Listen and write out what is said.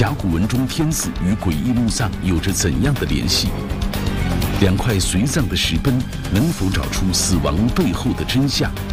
甲骨文中天子与诡异墓葬有着怎样的联系？两块随葬的石碑能否找出死亡背后的真相？